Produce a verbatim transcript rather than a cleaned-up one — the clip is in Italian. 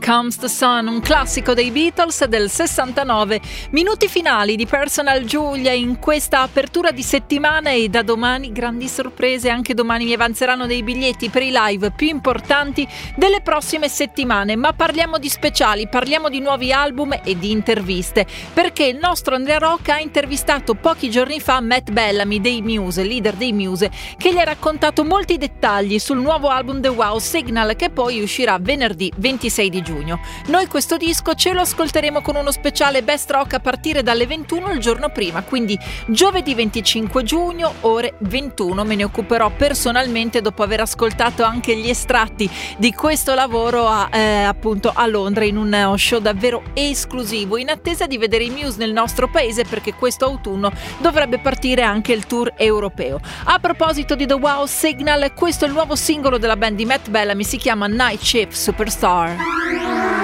Comes the Sun, un classico dei Beatles del sessantanove. Minuti finali di Personal Giulia in questa apertura di settimana, e da domani grandi sorprese. Anche domani mi avanzeranno dei biglietti per i live più importanti delle prossime settimane, ma parliamo di speciali, parliamo di nuovi album e di interviste, perché il nostro Andrea Rocca ha intervistato pochi giorni fa Matt Bellamy dei Muse, leader dei Muse, che gli ha raccontato molti dettagli sul nuovo album The Wow Signal, che poi uscirà venerdì ventisei di giugno. Noi questo disco ce lo ascolteremo con uno speciale Best Rock a partire dalle ventuno il giorno prima, quindi giovedì venticinque giugno, ore ventuno. Me ne occuperò personalmente dopo aver ascoltato anche gli estratti di questo lavoro a, eh, appunto a Londra, in un show davvero esclusivo, in attesa di vedere i Muse nel nostro paese, perché questo autunno dovrebbe partire anche il tour europeo. A proposito di The Wow Signal, questo è il nuovo singolo della band di Matt Bellamy, si chiama Night Shift Superstar.